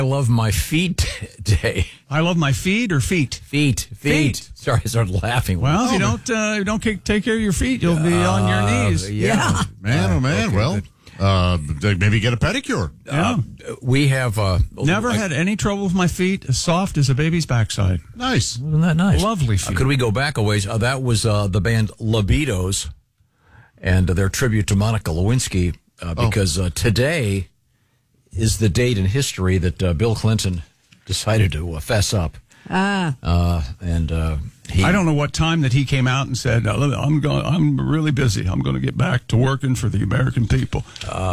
I love my feet day. I love my feet or feet? Feet. Sorry, I started laughing. Well, if you don't take care of your feet, you'll be on your knees. Yeah. Man, oh man. Okay, well, maybe get a pedicure. Yeah. We have Never had any trouble with my feet, as soft as a baby's backside. Nice. Isn't that nice? Lovely feet. Could we go back a ways? That was the band Libidos and their tribute to Monica Lewinsky because today is the date in history that Bill Clinton decided to fess up. I don't know what time that he came out and said, I'm really busy. I'm going to get back to working for the American people.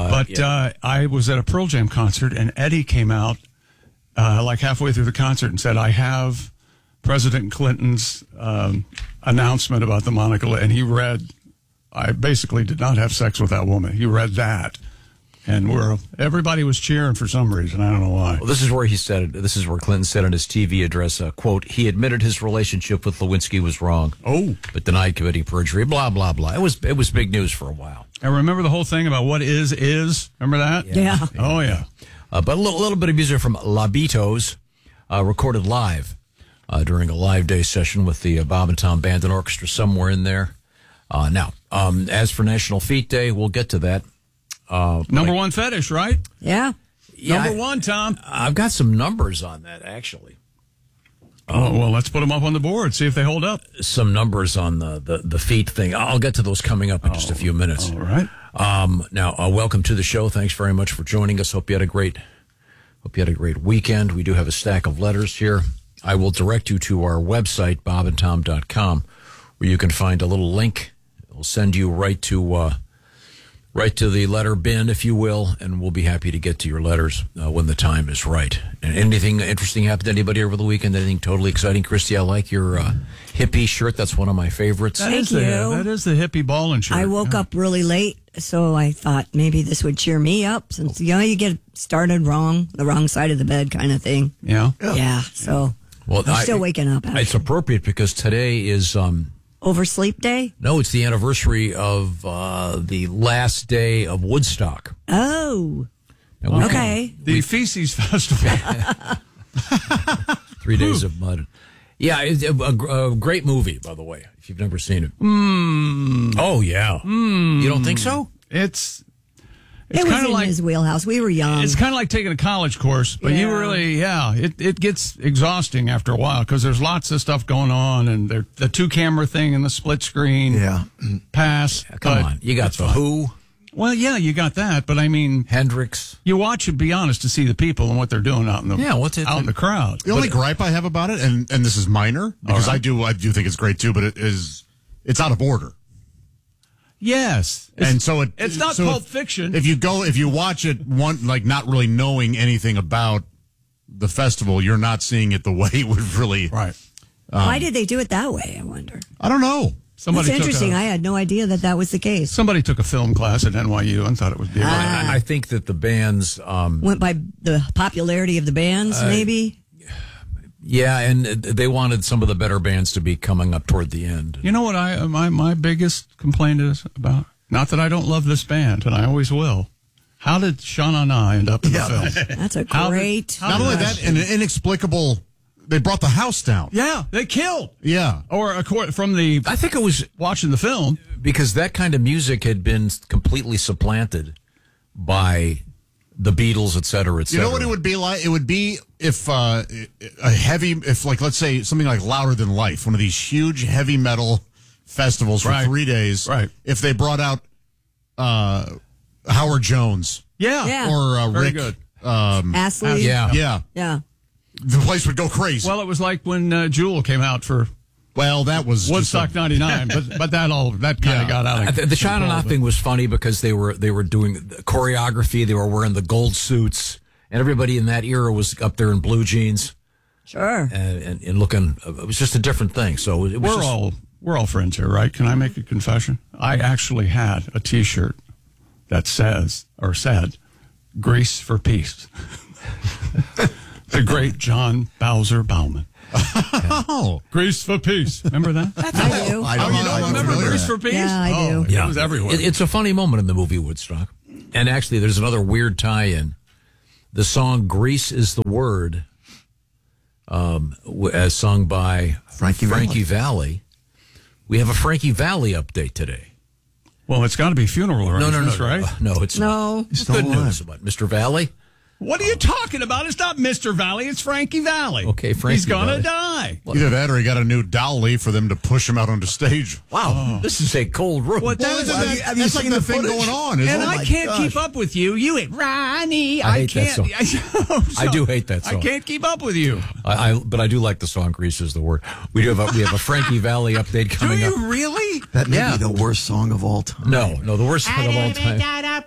I was at a Pearl Jam concert, and Eddie came out like halfway through the concert and said, I have President Clinton's announcement about the Monica, and he read, I basically did not have sex with that woman. He read that. And everybody was cheering for some reason. I don't know why. Well, this is where he said, this is where Clinton said in his TV address, quote, he admitted his relationship with Lewinsky was wrong. Oh. But denied committing perjury, blah, blah, blah. It was big news for a while. I remember the whole thing about what is. Remember that? Yeah. Oh, yeah. But a little bit of music from Libidos, recorded live during a live day session with the Bob and Tom Band and Orchestra somewhere in there. Now, as for National Feet Day, we'll get to that. Number one fetish, right? Yeah. Number one, Tom. I've got some numbers on that, actually. Well, let's put them up on the board, see if they hold up. Some numbers on the feet thing. I'll get to those coming up in just a few minutes. All right. Now, welcome to the show. Thanks very much for joining us. Hope you had a great weekend. We do have a stack of letters here. I will direct you to our website, bobandtom.com, where you can find a little link. It'll send you right to the letter bin, if you will, and we'll be happy to get to your letters when the time is right. And anything interesting happened to anybody over the weekend? Anything totally exciting? Christy, I like your hippie shirt. That's one of my favorites. Thank you. That is the hippie ballin' shirt. I woke up really late, so I thought maybe this would cheer me up since, you get started wrong, the wrong side of the bed kind of thing. Yeah. Yeah, so Well, I'm still waking up. It's appropriate because today is... Oversleep day? No, it's the anniversary of the last day of Woodstock. Oh. Okay. The Feces Festival. 3 days of mud. Yeah, it's a great movie, by the way, if you've never seen it. Oh, yeah. You don't think so? It was kind of in like his wheelhouse. We were young. It's kind of like taking a college course, but you really, it gets exhausting after a while because there's lots of stuff going on, and the 2-camera thing and the split screen pass. Come on, you got The Who. Well, yeah, you got that, but I mean, Hendrix. You watch it, be honest, to see the people and what they're doing out in the out in the crowd. The only gripe I have about it, and this is minor because I do think it's great too, but it's out of order. Yes, and so it's not Pulp Fiction. If you watch it not really knowing anything about the festival, you're not seeing it the way it would really. Right. Why did they do it that way? I wonder. I don't know. That's interesting. I had no idea that was the case. Somebody took a film class at NYU and thought it was beautiful. I think that the bands went by the popularity of the bands, maybe. Yeah, and they wanted some of the better bands to be coming up toward the end. You know what my biggest complaint is about? Not that I don't love this band, and I always will. How did Sha Na Na end up in the film? That's a great... Not only that, an inexplicable... They brought the house down. Yeah, they killed. Yeah. Or from the... I think it was... Watching the film. Because that kind of music had been completely supplanted by... the Beatles, et cetera, et cetera. You know what it would be like? It would be if let's say something like Louder Than Life, one of these huge heavy metal festivals for 3 days. Right. If they brought out Howard Jones. Yeah. Or Very Rick. good. Astley. Yeah. The place would go crazy. Well, it was like when Jewel came out for... Well, that was Woodstock '99, but that kind of got out of the Sha Na Na thing was funny because they were doing choreography. They were wearing the gold suits, and everybody in that era was up there in blue jeans. Sure. And looking, it was just a different thing. So it was we're all friends here, right? Can I make a confession? I actually had a T-shirt that said, "Grease for Peace." The great John Bowser Bauman. Oh, Grease for Peace. Remember that? I do. I remember Grease for Peace? Yeah, I do. Yeah. It was everywhere. It's a funny moment in the movie Woodstock. And actually, there's another weird tie-in. the song "Grease Is the Word," as sung by Frankie Valli. We have a Frankie Valli update today. Well, it's got to be funeral arrangements, right? No, it's no. It's good news about Mr. Valli. What are you talking about? It's not Mr. Valli. It's Frankie Valli. Okay, Frankie He's going to Valli. die. Either that or he got a new dolly for them to push him out onto stage. Wow, This is a cold room. What that's like the thing going on. And I can't keep up with you. You ain't Ronnie. I hate can't. that song. I do hate that song. I can't keep up with you. But I do like the song "Grease Is the Word." We have a Frankie Valli update coming up. Do you really? That may be the worst song of all time. No, the worst song of all time.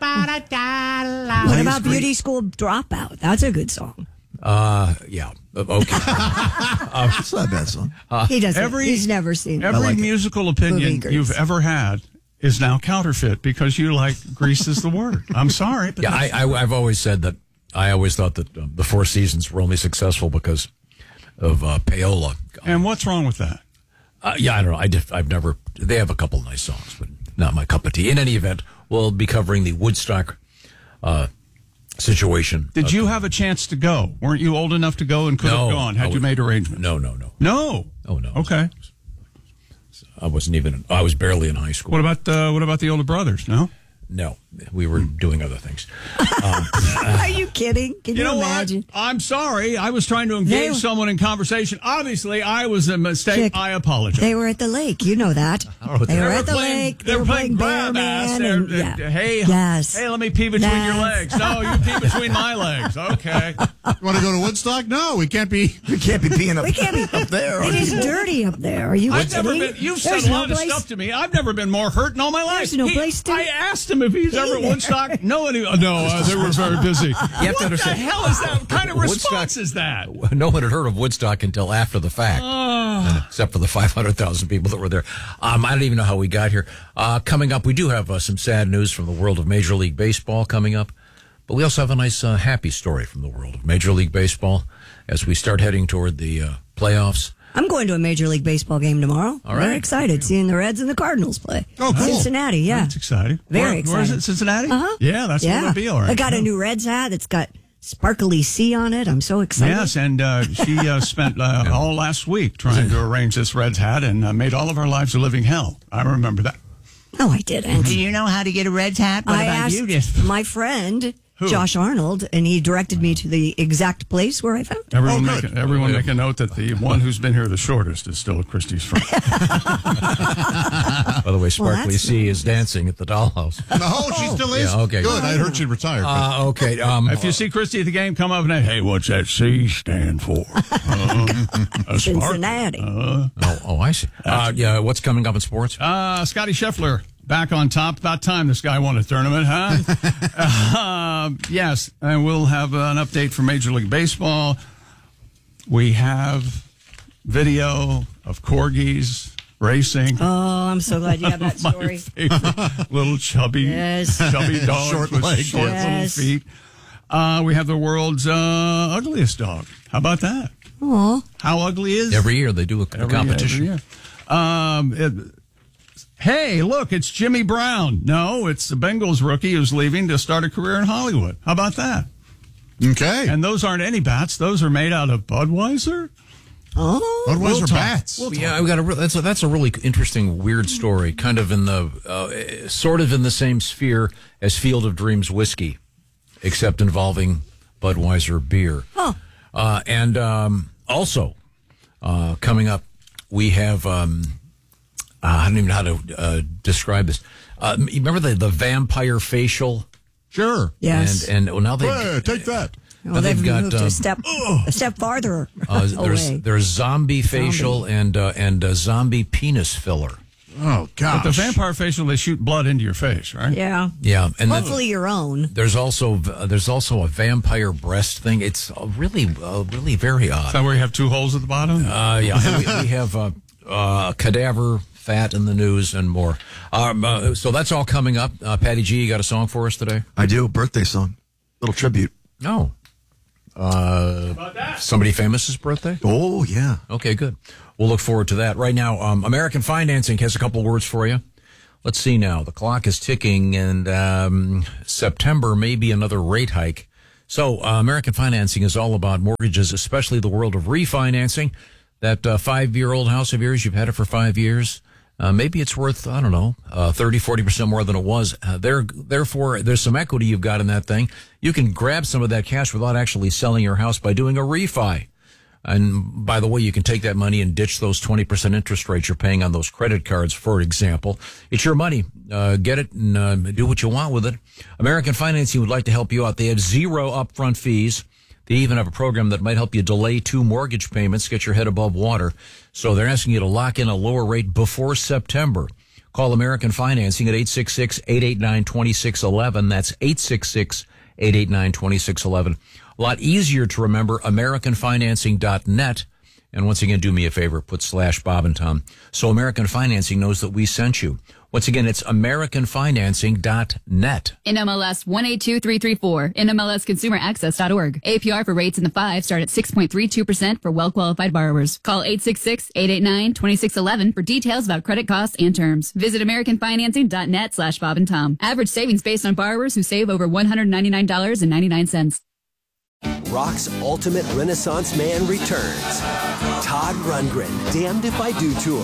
What about Beauty School Dropout? That's a good song. Yeah. Okay. It's not a bad song. He doesn't. He's never seen it. Every musical opinion you've ever had is now counterfeit because you like "Grease Is the Word." I'm sorry. But yeah, I've always said that. I always thought that the Four Seasons were only successful because of Paola. And what's wrong with that? Yeah, I don't know. I've never. They have a couple of nice songs, but not my cup of tea. In any event, we'll be covering the Woodstock situation. Did you have a chance to go? Weren't you old enough to go and could have gone had you made arrangements? No. No. Oh no. Okay. I wasn't even. I was barely in high school. What about the older brothers? No. No, we were doing other things. Are you kidding? Can you imagine? What? I'm sorry. I was trying to engage someone in conversation. Obviously, I was a mistake. I apologize. They were at the lake. You know that. They were at the lake. They were playing grab ass. Hey, let me pee between your legs. No, you pee between my legs. Okay. You want to go to Woodstock? No, we can't be. We can't be peeing up there. It is dirty up there. Are you kidding? You've said a lot of stuff to me. I've never been more hurt in all my life. There's no place to. I asked him if he's ever at Woodstock. No, they were very busy. You have to understand. What the hell is that? What kind of response is that? No one had heard of Woodstock until after the fact, except for the 500,000 people that were there. I don't even know how we got here. Coming up, we do have some sad news from the world of Major League Baseball coming up, but we also have a nice happy story from the world of Major League Baseball as we start heading toward the playoffs. I'm going to a Major League Baseball game tomorrow. All right. Very excited seeing the Reds and the Cardinals play. Oh, cool. Cincinnati, yeah. That's exciting. Very exciting. Where is it, Cincinnati? Uh-huh. Yeah, that's where it'll be, all right. I got a new Reds hat that's got sparkly C on it. I'm so excited. Yes, and she spent all last week trying to arrange this Reds hat and made all of our lives a living hell. I remember that. No, I didn't. Do you know how to get a Reds hat? What I about asked you? Just my friend, Josh Arnold, and he directed me to the exact place where I found it. Everyone make a note that the one who's been here the shortest is still Christy's friend. By the way, Sparkly C is dancing at the dollhouse. No, she still is? Yeah, okay. Good. I heard she'd retired. Okay. If you see Christy at the game, come up and hey, what's that C stand for? Cincinnati. I see. Yeah, what's coming up in sports? Scotty Scheffler back on top. About time this guy won a tournament, huh? Yes, and we'll have an update from Major League Baseball. We have video of corgis racing. Oh, I'm so glad you have that story. Little chubby dogs Short with legs. short little feet. We have the world's ugliest dog. How about that? Oh, How ugly is Every year they do a competition. Every year. Hey, look, it's Jimmy Brown. No, it's the Bengals rookie who's leaving to start a career in Hollywood. How about that? Okay. And those aren't any bats. Those are made out of Budweiser. oh. Budweiser bats. Yeah, we got that's a really interesting, weird story. Kind of in the sort of in the same sphere as Field of Dreams whiskey, except involving Budweiser beer. Oh. And also coming up, we have I don't even know how to describe this. You remember the vampire facial? Sure. Yes. And now they Hey, take that. Well, they've got moved a step farther away. there's zombie facial and zombie penis filler. Oh, gosh. But the vampire facial, they shoot blood into your face, right? Yeah. Yeah, and Hopefully your own. there's also a vampire breast thing. It's really very Is odd. that where you have two holes at the bottom? Yeah, we have cadaver fat in the news and more. So that's all coming up. Patty G, you got a song for us today? I do. Birthday song. Little tribute. No. Somebody famous's birthday? Oh, yeah. Okay, good. We'll look forward to that. Right now, American Financing has a couple words for you. Let's see now. The clock is ticking, and September may be another rate hike. So American Financing is all about mortgages, especially the world of refinancing. That 5-year-old house of yours, you've had it for 5 years. Maybe it's worth, 30-40% more than it was. Therefore, there's some equity you've got in that thing. You can grab some of that cash without actually selling your house by doing a refi. And by the way, you can take that money and ditch those 20% interest rates you're paying on those credit cards, for example. It's your money. Get it and do what you want with it. American Financing would like to help you out. They have 0 upfront fees. They even have a program that might help you delay 2 mortgage payments, get your head above water. So they're asking you to lock in a lower rate before September. Call American Financing at 866-889-2611. That's 866-889-2611. A lot easier to remember, AmericanFinancing.net. And once again, do me a favor, put /Bob and Tom. So American Financing knows that we sent you. Once again, it's AmericanFinancing.net. NMLS 182334, NMLSConsumerAccess.org. APR for rates in the 5 start at 6.32% for well-qualified borrowers. Call 866-889-2611 for details about credit costs and terms. Visit AmericanFinancing.net /Bob and Tom. Average savings based on borrowers who save over $199.99. Rock's ultimate Renaissance man returns. Todd Rundgren, Damned If I Do Tour.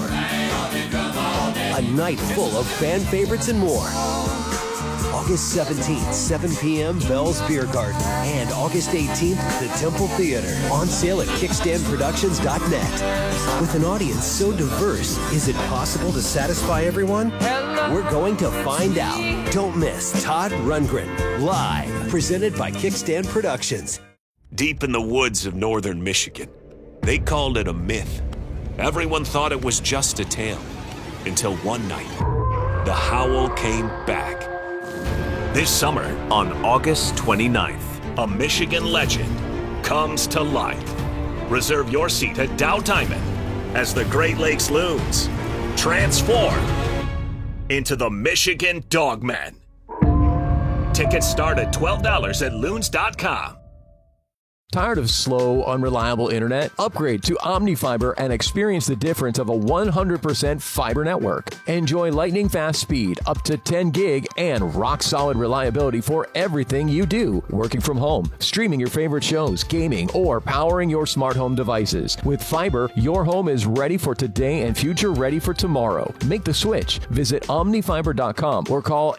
A night full of fan favorites and more. August 17th, 7 p.m., Bell's Beer Garden. And August 18th, the Temple Theater. On sale at kickstandproductions.net. With an audience so diverse, is it possible to satisfy everyone? We're going to find out. Don't miss Todd Rundgren, live, presented by Kickstand Productions. Deep in the woods of northern Michigan, they called it a myth. Everyone thought it was just a tale. Until one night, the howl came back. This summer, on August 29th, a Michigan legend comes to life. Reserve your seat at Dow Diamond as the Great Lakes Loons transform into the Michigan Dogmen. Tickets start at $12 at loons.com. Tired of slow, unreliable internet? Upgrade to OmniFiber and experience the difference of a 100% fiber network. Enjoy lightning fast speed, up to 10 gig, and rock-solid reliability for everything you do. Working from home, streaming your favorite shows, gaming, or powering your smart home devices. With fiber, your home is ready for today and future ready for tomorrow. Make the switch. Visit OmniFiber.com or call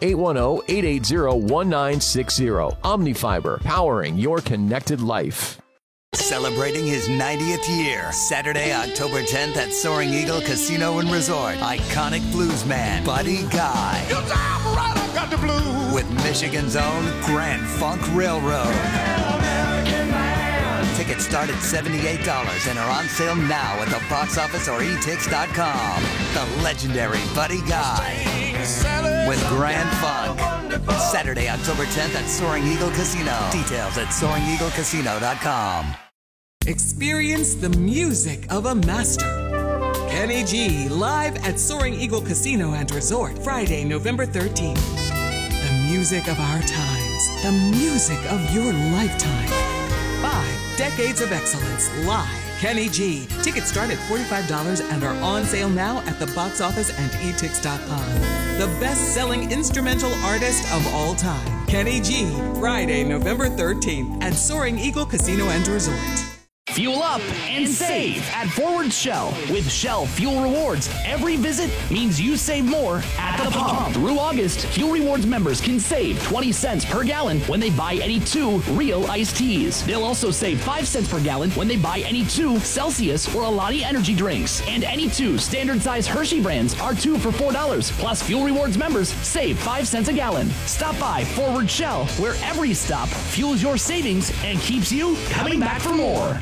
810-880-1960. OmniFiber, powering your connected life. Celebrating his 90th year, Saturday, October 10th at Soaring Eagle Casino and Resort. Iconic bluesman Buddy Guy. Your time right, I got the blues. With Michigan's own Grand Funk Railroad. Tickets start at $78 and are on sale now at the box office or etix.com. The legendary Buddy Guy with Grand Funk. Saturday, October 10th at Soaring Eagle Casino. Details at SoaringEagleCasino.com. Experience the music of a master. Kenny G live at Soaring Eagle Casino and Resort, Friday, November 13th. The music of our times. The music of your lifetime. 5 decades of excellence live. Kenny G. Tickets start at $45 and are on sale now at the box office and etix.com. The best-selling instrumental artist of all time. Kenny G. Friday, November 13th at Soaring Eagle Casino and Resort. Fuel up and save at Forward Shell. With Shell Fuel Rewards, every visit means you save more at the pump. Through August, Fuel Rewards members can save 20 cents per gallon when they buy any 2 real iced teas. They'll also save 5 cents per gallon when they buy any 2 Celsius or Alani energy drinks. And any 2 standard size Hershey brands are 2 for $4. Plus, Fuel Rewards members save 5 cents a gallon. Stop by Forward Shell, where every stop fuels your savings and keeps you coming back for more.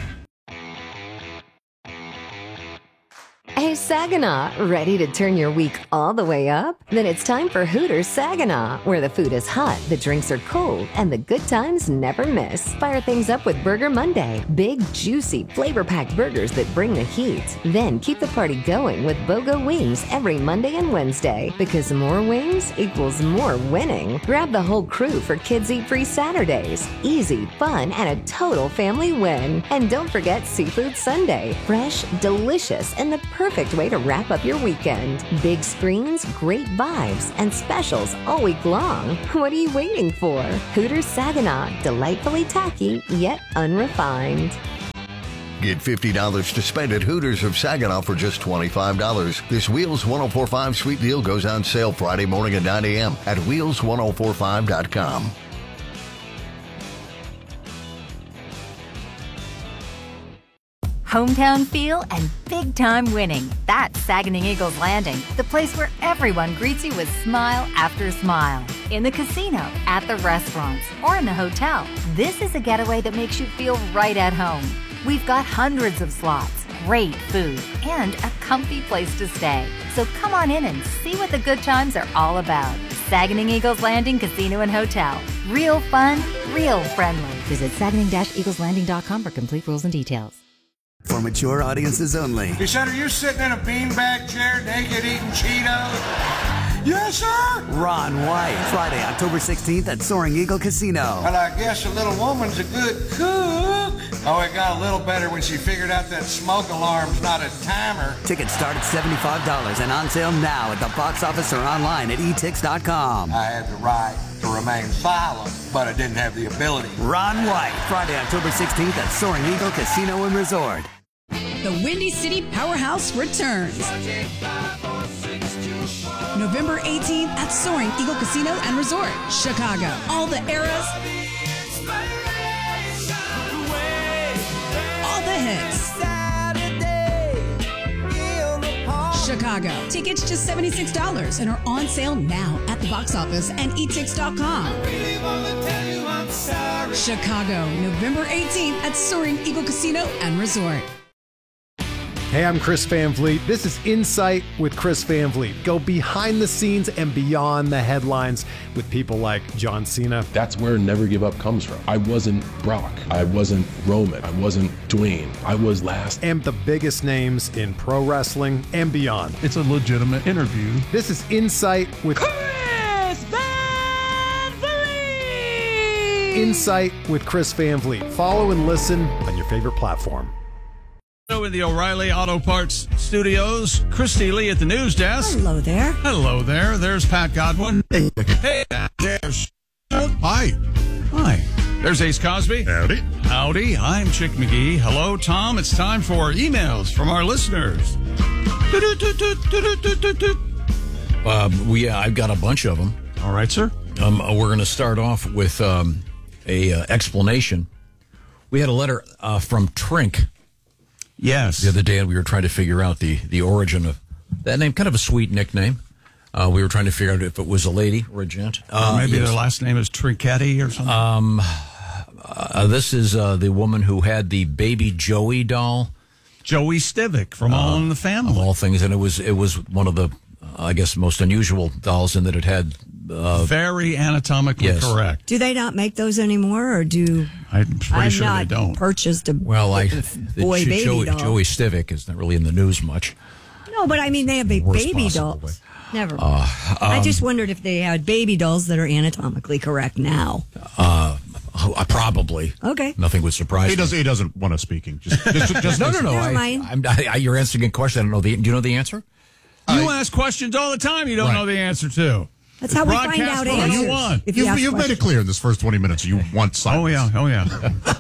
Hey, Saginaw, ready to turn your week all the way up? Then it's time for Hooters Saginaw, where the food is hot, the drinks are cold, and the good times never miss. Fire things up with Burger Monday. Big, juicy, flavor-packed burgers that bring the heat. Then keep the party going with BOGO Wings every Monday and Wednesday, because more wings equals more winning. Grab the whole crew for Kids Eat Free Saturdays. Easy, fun, and a total family win. And don't forget Seafood Sunday. Fresh, delicious, and the perfect way to wrap up your weekend. Big screens, great vibes, and specials all week long. What are you waiting for? Hooters Saginaw, delightfully tacky yet unrefined. Get $50 to spend at Hooters of Saginaw for just $25. This Wheels 1045 sweet deal goes on sale Friday morning at 9 a.m. at wheels1045.com. Hometown feel and big-time winning. That's Saguenay Eagles Landing, the place where everyone greets you with smile after smile. In the casino, at the restaurants, or in the hotel, this is a getaway that makes you feel right at home. We've got hundreds of slots, great food, and a comfy place to stay. So come on in and see what the good times are all about. Saguenay Eagles Landing Casino and Hotel. Real fun, real friendly. Visit Saguenay-EaglesLanding.com for complete rules and details. For mature audiences only. Hey, son, are you sitting in a beanbag chair naked eating Cheetos? Yes, sir. Ron White, Friday, October 16th at Soaring Eagle Casino. Well, I guess a little woman's a good cook. Oh, it got a little better when she figured out that smoke alarm's not a timer. Tickets start at $75 and on sale now at the box office or online at etix.com. I had the right to remain silent, but I didn't have the ability. Ron White, Friday, October 16th at Soaring Eagle Casino and Resort. The Windy City Powerhouse returns. November 18th at Soaring Eagle Casino and Resort, Chicago. All the eras, all the hits. Chicago. Tickets just $76 and are on sale now at the box office and etix.com. Chicago, November 18th at Soaring Eagle Casino and Resort. Hey, I'm Chris Van Vliet. This is Insight with Chris Van Vliet. Go behind the scenes and beyond the headlines with people like John Cena. That's where Never Give Up comes from. I wasn't Brock. I wasn't Roman. I wasn't Dwayne. I was last. And the biggest names in pro wrestling and beyond. It's a legitimate interview. This is Insight with Chris Van Vliet. Insight with Chris Van Vliet. Follow and listen on your favorite platform. In the O'Reilly Auto Parts Studios, Christy Lee at the news desk. Hello there. Hello there. There's Pat Godwin. Hey, there's... Hi. Hi. There's Ace Cosby. Howdy. Howdy. I'm Chick McGee. Hello, Tom. It's time for emails from our listeners. I've got a bunch of them. All right, sir. We're going to start off with a explanation. We had a letter from Trink. Yes. The other day, we were trying to figure out the origin of that name. Kind of a sweet nickname. We were trying to figure out if it was a lady or a gent. Maybe their last name is Trinketti or something. This is the woman who had the baby Joey doll. Joey Stivic from All in the Family. Of all things. And it was one of the, I guess, most unusual dolls in that it had... very anatomically correct. Do they not make those anymore, or do... I'm pretty sure they don't. Purchased a boy baby doll. Joey Stivic is not really in the news much. No, but I mean, they have baby dolls. Never mind. I just wondered if they had baby dolls that are anatomically correct now. Probably. Okay. Nothing would surprise me. He doesn't want to speaking. Just no. Never mind. You're answering a question. I don't know. Do you know the answer? You ask questions all the time you don't know the answer to. That's how we find out answers. You've made it clear in this first 20 minutes you want silence. Oh, yeah.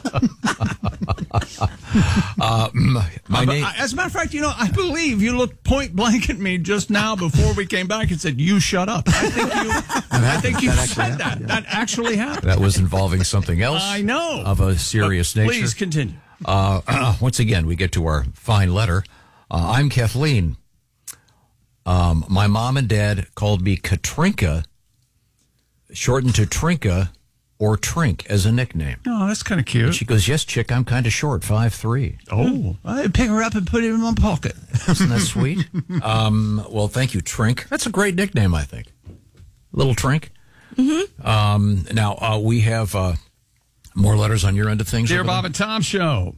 My name. As a matter of fact, I believe you looked point blank at me just now before we came back and said, "You shut up." I think you said that. That actually happened. That was involving something else. I know. Of a serious nature. Please continue. Once again, we get to our fine letter. I'm Kathleen. My mom and dad called me Katrinka, shortened to Trinka or Trink as a nickname. Oh, that's kind of cute. And she goes, "Yes, Chick, I'm kind of short, 5'3". Oh, I pick her up and put it in my pocket. Isn't that sweet? Well, thank you, Trink. That's a great nickname, I think. Little Trink. Mm-hmm. Now, we have more letters on your end of things. Dear Bob and Tom Show.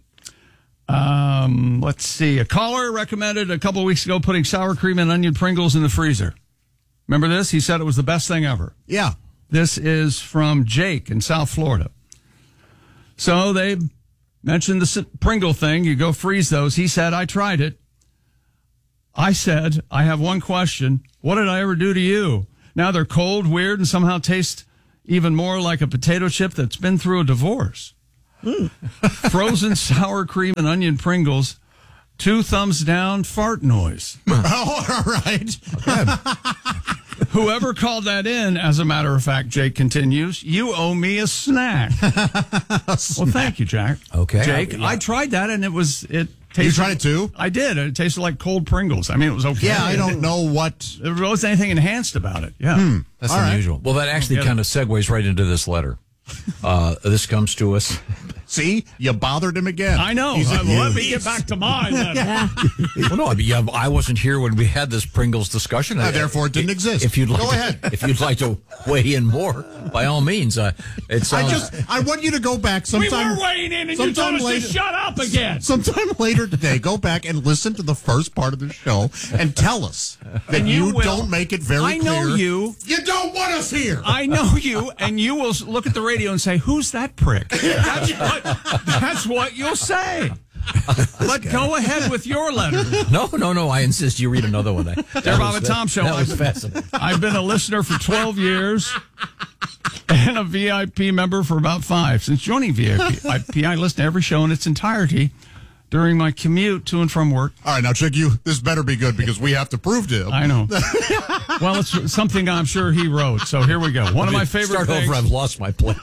Let's see. A caller recommended a couple of weeks ago putting sour cream and onion Pringles in the freezer. Remember this? He said it was the best thing ever. Yeah. This is from Jake in South Florida. So they mentioned the Pringle thing. You go freeze those. He said, I tried it. I said, I have one question. What did I ever do to you? Now they're cold, weird, and somehow taste even more like a potato chip that's been through a divorce. Frozen sour cream and onion Pringles. 2 thumbs down, fart noise. Oh, all right. Whoever called that in, as a matter of fact, Jake continues, you owe me a snack. Well, thank you, Jack. Okay. Jake, I tried that, and it tasted, you tried it too? I did. It tasted like cold Pringles. I mean, it was okay. Yeah, I don't know what. There wasn't anything enhanced about it. Yeah. That's unusual. Right. Well, that actually kind of segues right into this letter. This comes to us. See, you bothered him again. I know. Let me get back to my letter. Well, no, I wasn't here when we had this Pringles discussion. Therefore, it didn't exist. If you'd like go ahead. If you'd like to weigh in more, by all means. I want you to go back sometime. We were weighing in, and you told us to shut up again. Sometime later today, go back and listen to the first part of the show and tell us that you don't make it very clear. I know you. You don't want us here. I know you, and you will look at the radio and say, "Who's that prick?" That's what you'll say. But go ahead with your letter. No. I insist you read another one. Dear Bob and Tom Show. That was fascinating. I've been a listener for 12 years and a VIP member for about 5. Since joining VIP, I listen to every show in its entirety during my commute to and from work. All right, now, Chick, this better be good because we have to prove to him. I know. Well, it's something I'm sure he wrote. So here we go. One of my favorite things. Over, I've lost my place.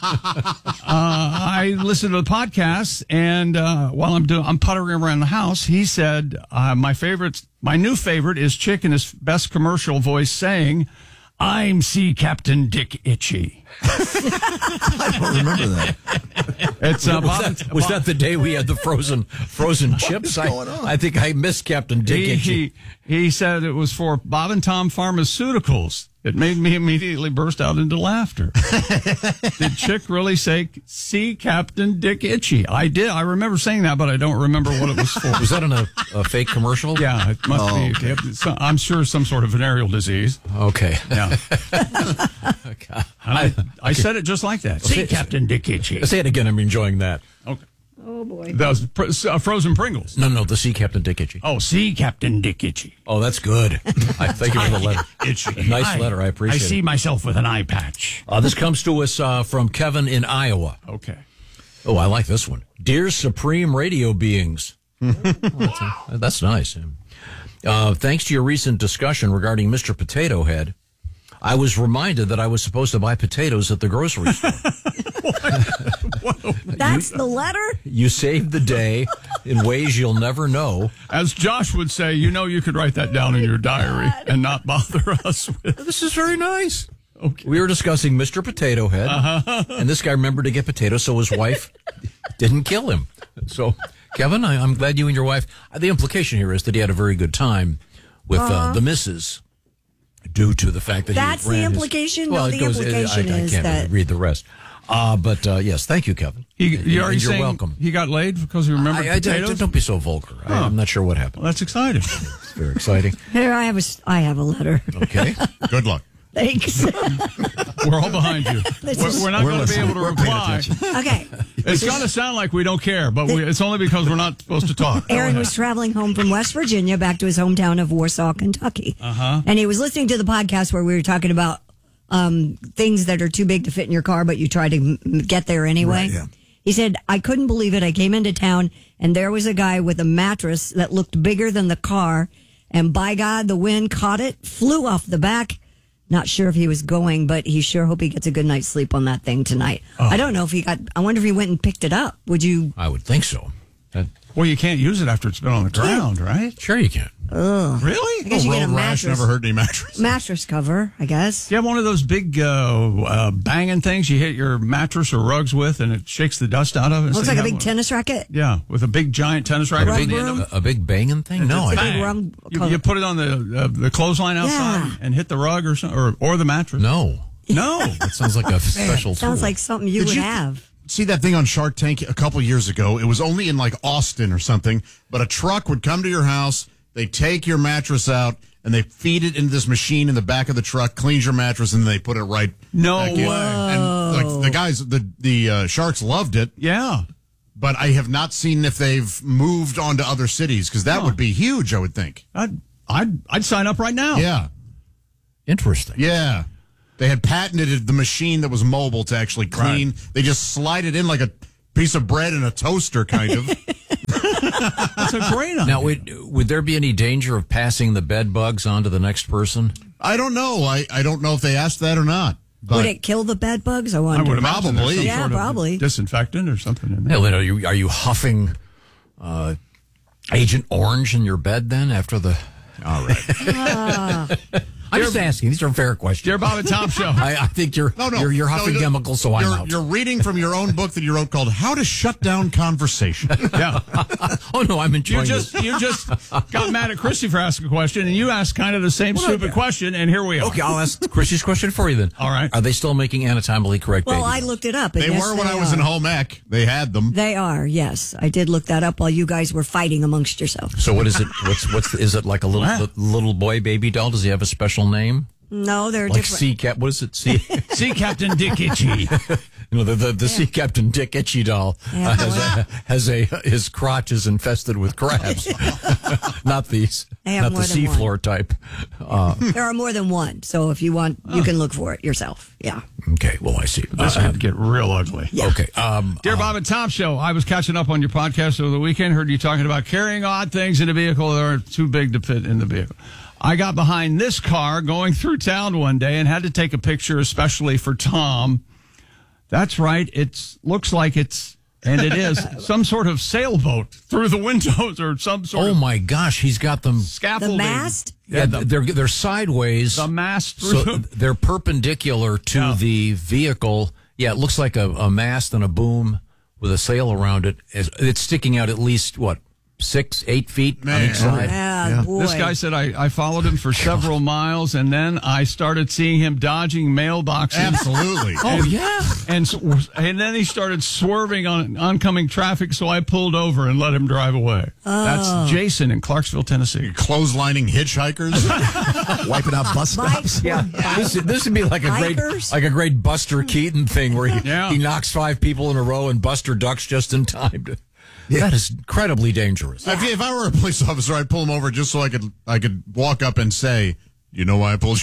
I listen to the podcast, and while I'm puttering around the house, he said my new favorite is Chick in his best commercial voice saying, "I'm Sea Captain Dick Itchy." I don't remember that. It's was that the day we had the frozen chips? I think I missed Captain Dick Itchy. He said it was for Bob and Tom Pharmaceuticals. It made me immediately burst out into laughter. Did Chick really say, "See Captain Dick Itchy"? I did. I remember saying that, but I don't remember what it was for. Was that in a fake commercial? Yeah, it must be. Okay. I'm sure some sort of venereal disease. Okay. Yeah. I said it just like that. See Captain Dick Itchy. Say it again. I'm enjoying that. Okay. Oh, boy. That was frozen Pringles. No, the Sea Captain Dick Itchy. Oh, Sea Captain Dick Itchy. Oh, that's good. Thank you for the letter. Itchy. Nice letter. I appreciate it. I see myself with an eye patch. This comes to us from Kevin in Iowa. Okay. Oh, I like this one. Dear Supreme Radio Beings. That's nice. Thanks to your recent discussion regarding Mr. Potato Head, I was reminded that I was supposed to buy potatoes at the grocery store. That's the letter? You saved the day in ways you'll never know. As Josh would say, you could write that down in your diary and not bother us with. This is very nice. Okay. We were discussing Mr. Potato Head, and this guy remembered to get potatoes, so his wife didn't kill him. So, Kevin, I'm glad you and your wife. The implication here is that he had a very good time with the missus. Due to the fact that that's the implication. Well, the implication is I can't that read the rest. But yes, thank you, Kevin. You're welcome. He got laid because he remembered potatoes? Don't be so vulgar. I'm not sure what happened. Well, that's exciting. It's very exciting. Here, I have a letter. Okay. Good luck. Thanks. We're all behind you. We're not going to be able to reply. Okay. It's going to sound like we don't care, but it's only because we're not supposed to talk. Aaron was traveling home from West Virginia back to his hometown of Warsaw, Kentucky. And he was listening to the podcast where we were talking about things that are too big to fit in your car, but you try to get there anyway. Right, yeah. He said, I couldn't believe it. I came into town, and there was a guy with a mattress that looked bigger than the car, and by God, the wind caught it, flew off the back. Not sure if he was going, but he sure hope he gets a good night's sleep on that thing tonight. I don't know if I wonder if he went and picked it up. Would you? I would think so. Well, you can't use it after it's been on the ground, right? Sure you can. Ugh. Really? I guess you get a mattress. Never heard any mattress cover, I guess. You have one of those big banging things you hit your mattress or rugs with, and it shakes the dust out of it. Looks like a big tennis racket. Yeah, with a big giant tennis racket. A big banging thing? No, you put it on the clothesline outside and hit the rug or the mattress. No. That sounds like a special tool. Sounds like something you would have. See that thing on Shark Tank a couple years ago? It was only in like Austin or something, but a truck would come to your house, they take your mattress out, and they feed it into this machine in the back of the truck, cleans your mattress, and they put it right back in. And like the guys, the sharks loved it. Yeah. but I have not seen if they've moved on to other cities because that would be huge, I would think. I'd sign up right now. Yeah. Interesting. Yeah. They had patented the machine that was mobile to actually clean. Right. They just slide it in like a piece of bread in a toaster, kind of. That's a great idea. Now, would there be any danger of passing the bed bugs on to the next person? I don't know. I don't know if they asked that or not. But would it kill the bed bugs? I wonder. I would imagine probably. Yeah, probably. Disinfectant or something in there. Yeah, are you huffing Agent Orange in your bed then after the... All right. I'm just asking. These are fair questions. Dear Bob and Tom Show. I think you're huffing chemicals, so I'm out. You're reading from your own book that you wrote called How to Shut Down Conversation. Yeah. Oh, no, I'm enjoying it. You just got mad at Christy for asking a question, and you asked kind of the same stupid question, and here we are. Okay, I'll ask Christy's question for you then. All right. Are they still making anatomically correct babies? Well, I looked it up. They were when I was in home ec. They had them. They are, yes. I did look that up while you guys were fighting amongst yourselves. So what is it? Is it like a little boy baby doll? Does he have a special name? No, they're like different. What is it? Sea Captain Dick Itchy. The Sea Captain Dick Itchy doll his crotch is infested with crabs. Not these. Not the seafloor type. There are more than one. So if you want, you can look for it yourself. Yeah. Okay. Well, I see. This had to get real ugly. Yeah. Okay. Dear Bob and Tom Show, I was catching up on your podcast over the weekend. Heard you talking about carrying odd things in a vehicle that are too big to fit in the vehicle. I got behind this car going through town one day and had to take a picture especially for Tom. That's right. It looks like it is some sort of sailboat through the windows or some sort of... Oh, my gosh. He's got them... Scaffolding. The mast? Yeah, they're sideways. The mast through... So they're perpendicular to the vehicle. Yeah, it looks like a mast and a boom with a sail around it. It's sticking out at least, 6-8 feet on each side. Yeah, boy. This guy said I followed him for several miles, and then I started seeing him dodging mailboxes. Absolutely. Oh, yeah. And then he started swerving on oncoming traffic, so I pulled over and let him drive away. Oh. That's Jason in Clarksville, Tennessee. Clotheslining hitchhikers. Wiping out bus stops. Yeah. This would be like a great Buster Keaton thing where he knocks 5 people in a row and Buster ducks just in time to... Yeah. That is incredibly dangerous. If I were a police officer, I'd pull him over just so I could walk up and say, "You know why I pulled you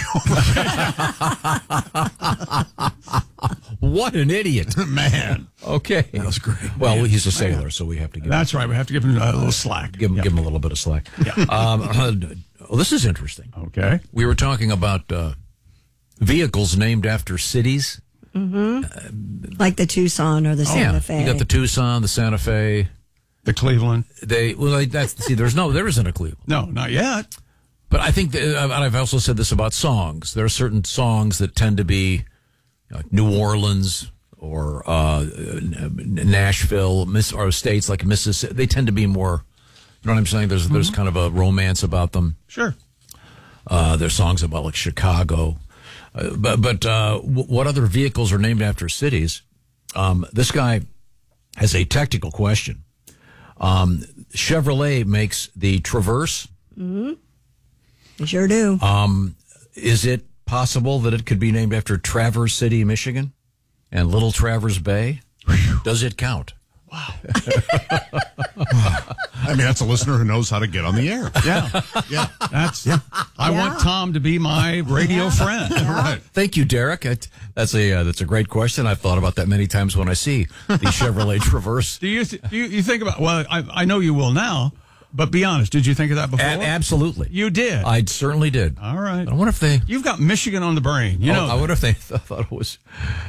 over?" What an idiot, man! Okay, that was great. Well, he's a sailor, so we have to give. That's right. We have to give him a little slack. Give him a little bit of slack. Yeah. This is interesting. Okay, we were talking about vehicles named after cities. Mm-hmm. Like the Tucson or the Santa Fe. You got the Tucson, the Santa Fe. The Cleveland. There isn't a Cleveland. No, not yet. But I think I've also said this about songs. There are certain songs that tend to be New Orleans or Nashville, or states like Mississippi. They tend to be more. You know what I'm saying? There's kind of a romance about them. Sure. There's songs about like Chicago, but what other vehicles are named after cities? This guy has a technical question. Chevrolet makes the Traverse. Mm-hmm. They sure do. Is it possible that it could be named after Traverse City, Michigan, and Little Traverse Bay? Does it count? Wow. I mean, that's a listener who knows how to get on the air. Yeah. I want Tom to be my radio friend. Right. Thank you, Derek. That's a great question. I've thought about that many times when I see the Chevrolet Traverse. Do you think about? Well, I know you will now. But be honest, did you think of that before? Absolutely. You did? I certainly did. All right. But I wonder if they... You've got Michigan on the brain. You know. I wonder if they thought it was...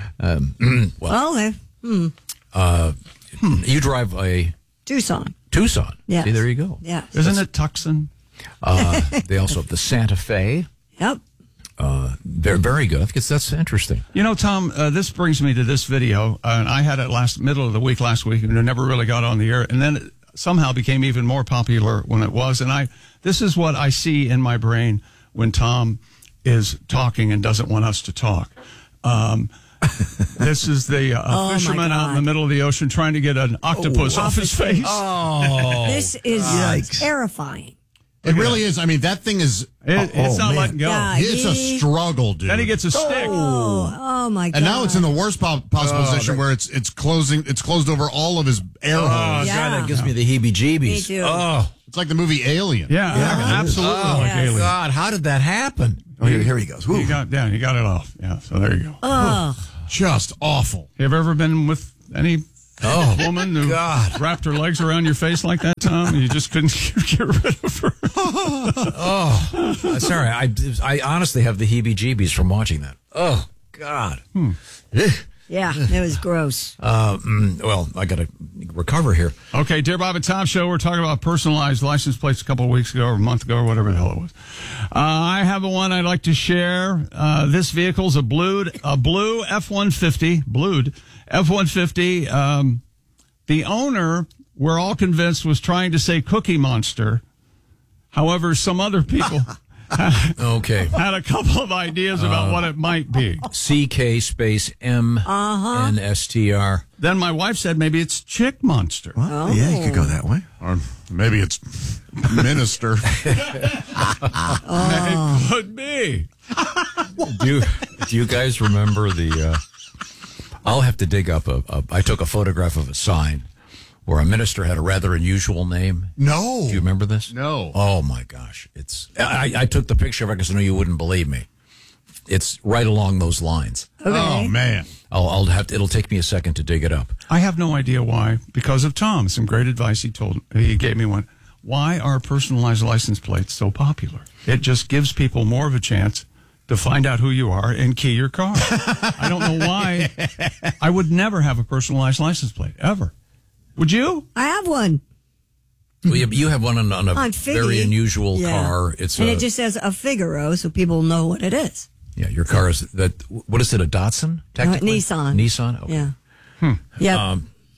You drive a... Tucson. Yeah. See, there you go. Yeah. Isn't it Tucson? They also have the Santa Fe. Yep. They're very good. Because that's interesting. You know, Tom, this brings me to this video. And I had it middle of the week last week, and it never really got on the air. And then... it somehow became even more popular when it was. And this is what I see in my brain when Tom is talking and doesn't want us to talk. This is the fisherman out in the middle of the ocean trying to get an octopus off his face. This is terrifying. It really is. I mean, that thing is. It's not letting go. Yeah, It's a struggle, dude. Then he gets a stick. Oh my God! And now it's in the worst possible position where it's closing. It's closed over all of his air holes. God, that gives me the heebie-jeebies. Me too. Oh, it's like the movie Alien. Yeah, absolutely like Alien. God, how did that happen? Oh, here he goes. He got it off. Yeah, so there you go. Oh, Just awful. Have you ever been with any woman who wrapped her legs around your face like that, Tom? And you just couldn't get rid of her. Sorry. I honestly have the heebie-jeebies from watching that. Oh, God. yeah, it was gross. Well, I got to recover here. Okay, Dear Bob and Tom Show, we're talking about personalized license plates a couple of weeks ago or a month ago or whatever the hell it was. I have one I'd like to share. This vehicle's a blue F-150, blued F-150. The owner, we're all convinced, was trying to say Cookie Monster. However, some other people had a couple of ideas about what it might be. CK space MNSTR. Then my wife said maybe it's Chick Monster. Well, yeah, you could go that way. Or maybe it's Minister. It could be. Do you guys remember the... I'll have to dig up I took a photograph of a sign where a minister had a rather unusual name. No. Do you remember this? No. Oh, my gosh. I took the picture of it because I know you wouldn't believe me. It's right along those lines. Okay. Oh, man. It'll take me a second to dig it up. I have no idea why. Because of Tom. Some great advice he gave me one. Why are personalized license plates so popular? It just gives people more of a chance to find out who you are and key your car. I don't know why. I would never have a personalized license plate, ever. Would you? I have one. Well, you have one on a very unusual car. It just says a Figaro, so people know what it is. Yeah, your car is that. What is it? A Datsun? Technically? Nissan. Nissan. Okay. Yeah. Yeah.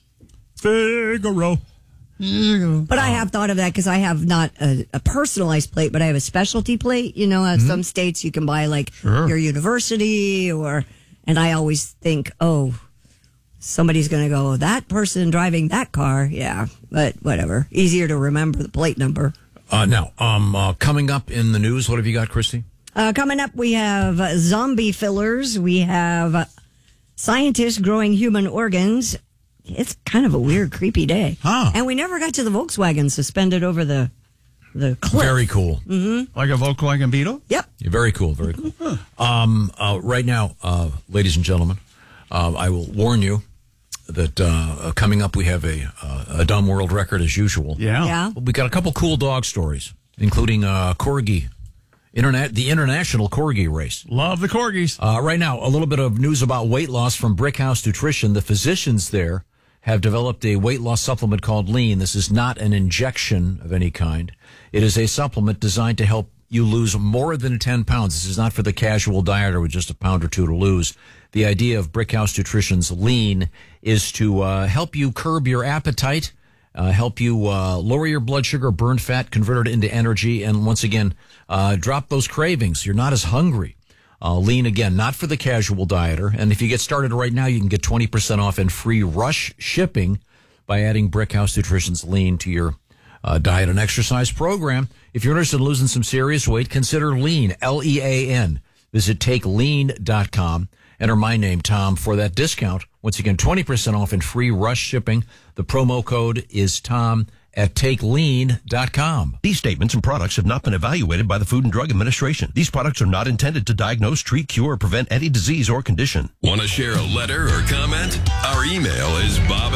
Figaro. But I have thought of that because I have not a personalized plate, but I have a specialty plate. You know, some states you can buy like your university and I always think, somebody's going to go, that person driving that car. Yeah, but whatever. Easier to remember the plate number. Now, coming up in the news, what have you got, Christy? Coming up, we have zombie fillers. We have scientists growing human organs. It's kind of a weird, creepy day. Huh. And we never got to the Volkswagen suspended over the cliff. Very cool. Mm-hmm. Like a Volkswagen Beetle? Yep. Yeah, very cool, very cool. Right now, ladies and gentlemen, I will warn you that coming up we have a dumb world record as usual. Yeah. We got a couple cool dog stories, including Corgi. The international Corgi race. Love the Corgis. Right now, a little bit of news about weight loss from Brickhouse Nutrition. The physicians there have developed a weight loss supplement called Lean. This is not an injection of any kind. It is a supplement designed to help you lose more than 10 pounds. This is not for the casual dieter with just a pound or two to lose. The idea of Brickhouse Nutrition's Lean is to help you curb your appetite, help you lower your blood sugar, burn fat, convert it into energy, and once again, drop those cravings. You're not as hungry. Lean, again, not for the casual dieter. And if you get started right now, you can get 20% off and free rush shipping by adding Brickhouse Nutrition's Lean to your diet and exercise program. If you're interested in losing some serious weight, consider Lean, L-E-A-N. Visit TakeLean.com. Enter my name, Tom, for that discount. Once again, 20% off and free rush shipping. The promo code is Tom at TakeLean.com. These statements and products have not been evaluated by the Food and Drug Administration. These products are not intended to diagnose, treat, cure, or prevent any disease or condition. Want to share a letter or comment? Our email is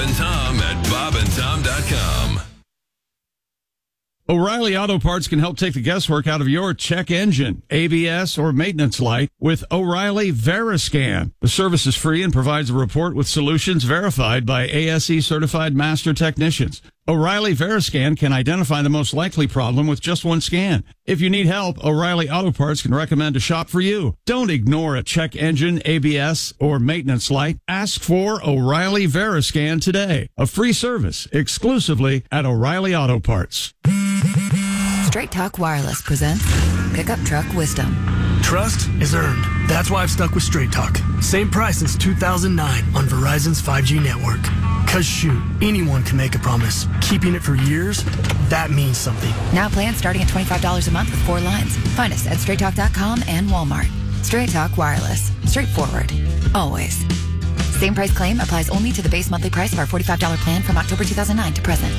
bobandtom@bobandtom.com. O'Reilly Auto Parts can help take the guesswork out of your check engine, ABS, or maintenance light with O'Reilly Veriscan. The service is free and provides a report with solutions verified by ASE certified master technicians. O'Reilly Veriscan can identify the most likely problem with just one scan. If you need help, O'Reilly Auto Parts can recommend a shop for you. Don't ignore a check engine, ABS, or maintenance light. Ask for O'Reilly Veriscan today. A free service exclusively at O'Reilly Auto Parts. Straight Talk Wireless presents Pickup Truck Wisdom. Trust is earned. That's why I've stuck with Straight Talk. Same price since 2009 on Verizon's 5G network. Because shoot, anyone can make a promise. Keeping it for years, that means something. Now plans starting at $25 a month with 4 lines. Find us at straighttalk.com and Walmart. Straight Talk Wireless. Straightforward. Always. Same price claim applies only to the base monthly price of our $45 plan from October 2009 to present.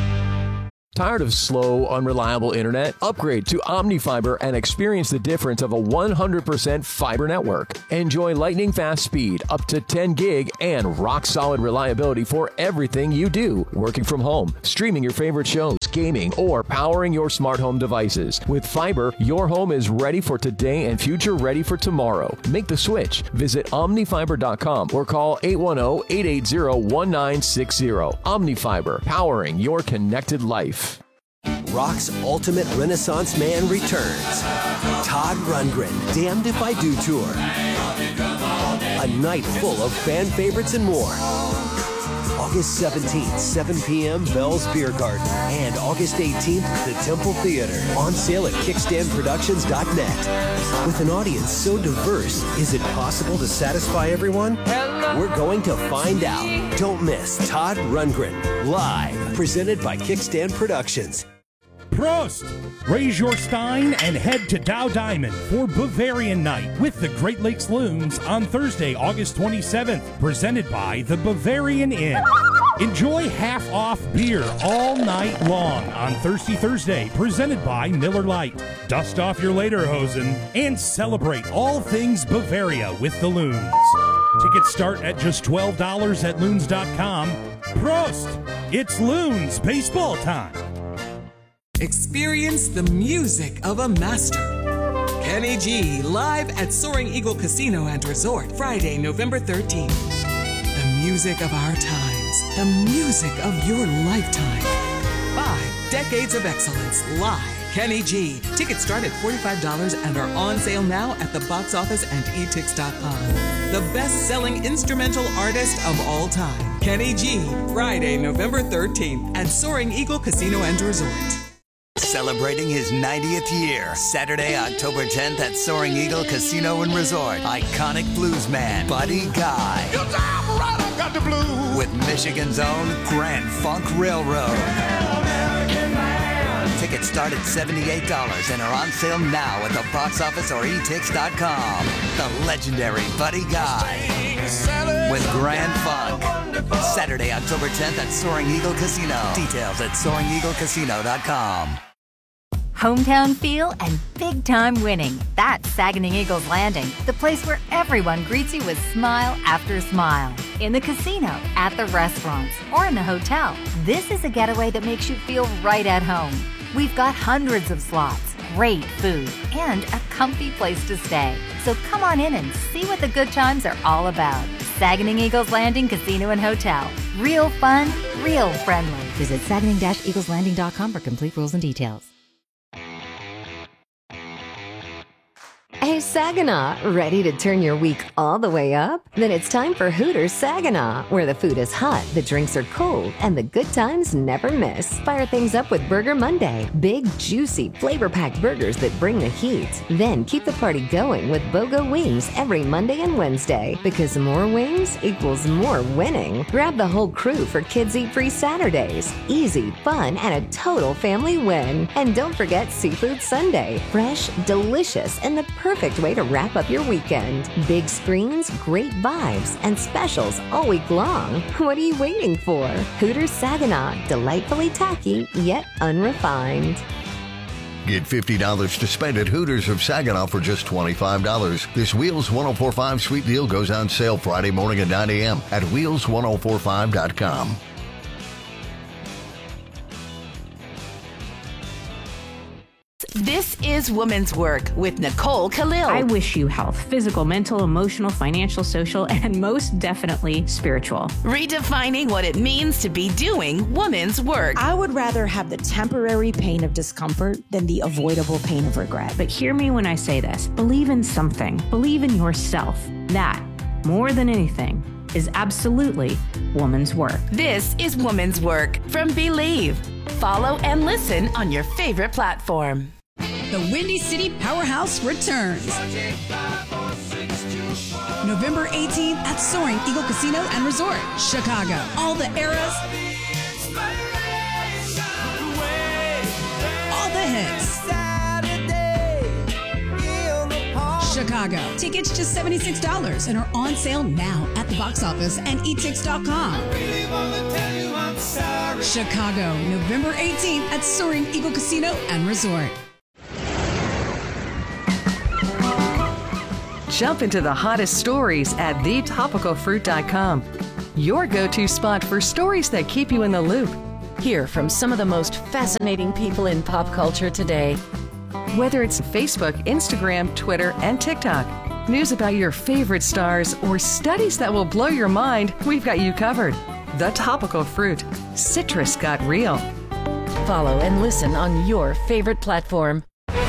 Tired of slow, unreliable internet? Upgrade to OmniFiber and experience the difference of a 100% fiber network. Enjoy lightning fast speed, up to 10 gig, and rock-solid reliability for everything you do. Working from home, streaming your favorite shows, gaming, or powering your smart home devices. With fiber, your home is ready for today and future ready for tomorrow. Make the switch. Visit OmniFiber.com or call 810-880-1960. OmniFiber, powering your connected life. Rock's ultimate Renaissance man returns. Todd Rundgren, Damned If I Do Tour. A night full of fan favorites and more. August 17th, 7 p.m., Bell's Beer Garden. And August 18th, the Temple Theater. On sale at kickstandproductions.net. With an audience so diverse, is it possible to satisfy everyone? We're going to find out. Don't miss Todd Rundgren, live, presented by Kickstand Productions. Prost! Raise your stein and head to Dow Diamond for Bavarian Night with the Great Lakes Loons on Thursday, August 27th, presented by the Bavarian Inn. Enjoy half-off beer all night long on Thirsty Thursday, presented by Miller Lite. Dust off your lederhosen and celebrate all things Bavaria with the Loons. Tickets start at just $12 at loons.com. Prost! It's Loons baseball time. Experience the music of a master. Kenny G, live at Soaring Eagle Casino and Resort, Friday, November 13th. The music of our times. The music of your lifetime. 5 decades of excellence, live. Kenny G. Tickets start at $45 and are on sale now at the box office and etix.com. The best-selling instrumental artist of all time. Kenny G. Friday, November 13th at Soaring Eagle Casino and Resort. Celebrating his 90th year, Saturday, October 10th at Soaring Eagle Casino and Resort. Iconic bluesman Buddy Guy. You time right, I got the blues. With Michigan's own Grand Funk Railroad. Tickets start at $78 and are on sale now at the box office or etix.com. The legendary Buddy Guy with Grand Funk. Saturday, October 10th at Soaring Eagle Casino. Details at SoaringEagleCasino.com. Hometown feel and big-time winning. That's Saginaw Eagles Landing, the place where everyone greets you with smile after smile. In the casino, at the restaurants, or in the hotel, this is a getaway that makes you feel right at home. We've got hundreds of slots, great food, and a comfy place to stay. So come on in and see what the good times are all about. Saginaw Eagles Landing Casino and Hotel. Real fun, real friendly. Visit Saginaw-EaglesLanding.com for complete rules and details. Hey, Saginaw, ready to turn your week all the way up? Then it's time for Hooters Saginaw, where the food is hot, the drinks are cold, and the good times never miss. Fire things up with Burger Monday. Big, juicy, flavor-packed burgers that bring the heat. Then keep the party going with BOGO Wings every Monday and Wednesday, because more wings equals more winning. Grab the whole crew for Kids Eat Free Saturdays. Easy, fun, and a total family win. And don't forget Seafood Sunday. Fresh, delicious, and the perfect way to wrap up your weekend. Big screens, great vibes, and specials all week long. What are you waiting for? Hooters Saginaw, delightfully tacky, yet unrefined. Get $50 to spend at Hooters of Saginaw for just $25. This Wheels 1045 sweet deal goes on sale Friday morning at 9 a.m. at wheels1045.com. This is Woman's Work with Nicole Khalil. I wish you health, physical, mental, emotional, financial, social, and most definitely spiritual. Redefining what it means to be doing woman's work. I would rather have the temporary pain of discomfort than the avoidable pain of regret. But hear me when I say this. Believe in something. Believe in yourself. That, more than anything, is absolutely woman's work. This is Woman's Work from Believe. Follow and listen on your favorite platform. The Windy City Powerhouse returns. November 18th at Soaring Eagle Casino and Resort, Chicago. All the eras, all the hits. Chicago. Tickets just $76 and are on sale now at the box office and etix.com. Chicago, November 18th at Soaring Eagle Casino and Resort. Jump into the hottest stories at thetopicalfruit.com. Your go-to spot for stories that keep you in the loop. Hear from some of the most fascinating people in pop culture today. Whether it's Facebook, Instagram, Twitter, and TikTok, news about your favorite stars, or studies that will blow your mind, we've got you covered. The Topical Fruit. Citrus got real. Follow and listen on your favorite platform.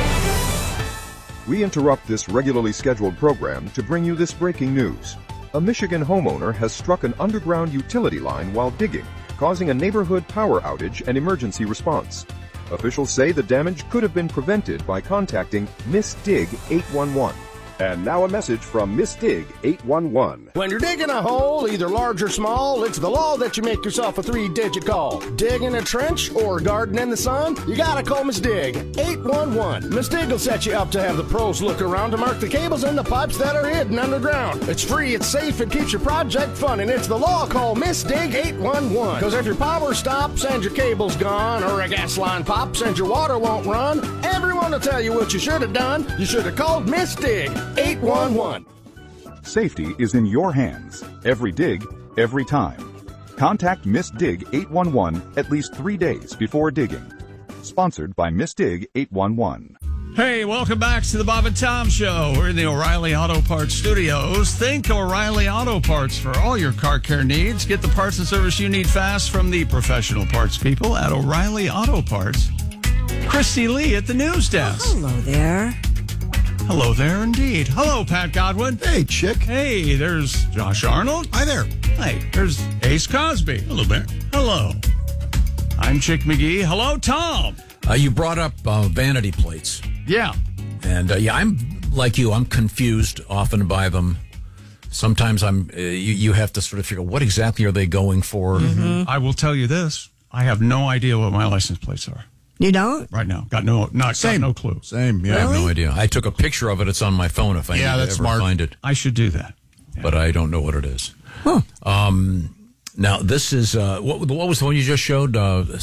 We interrupt this regularly scheduled program to bring you this breaking news. A Michigan homeowner has struck an underground utility line while digging, causing a neighborhood power outage and emergency response. Officials say the damage could have been prevented by contacting Miss Dig 811. And now a message from Miss Dig 811. When you're digging a hole, either large or small, it's the law that you make yourself a 3-digit call. Digging a trench or garden in the sun, you gotta call Miss Dig 811. Miss Dig will set you up to have the pros look around to mark the cables and the pipes that are hidden underground. It's free, it's safe, it keeps your project fun, and it's the law. Call Miss Dig 811. Because if your power stops and your cable's gone, or a gas line pops and your water won't run, everyone will tell you what you should have done. You should have called Miss Dig 811. Safety is in your hands. Every dig, every time. Contact Miss Dig 811 at least 3 days before digging. Sponsored by Miss Dig 811. Hey, welcome back to the Bob and Tom Show. We're in the O'Reilly Auto Parts studios. Think O'Reilly Auto Parts for all your car care needs. Get the parts and service you need fast from the professional parts people at O'Reilly Auto Parts. Christy Lee at the news desk. Oh, hello there. Hello there, indeed. Hello, Pat Godwin. Hey, Chick. Hey, there's Josh Arnold. Hi there. Hey, there's Ace Cosby. Hello, Bear. Hello. I'm Chick McGee. Hello, Tom. You brought up vanity plates. Yeah. And, I'm like you. I'm confused often by them. Sometimes you have to sort of figure, what exactly are they going for? Mm-hmm. I will tell you this. I have no idea what my license plates are. You don't? Right now. Got no clue. Same, yeah. I have no idea. I took a picture of it. It's on my phone if I need to ever find it. I should do that. Yeah. But I don't know what it is. Huh. Now, this is, what was the one you just showed?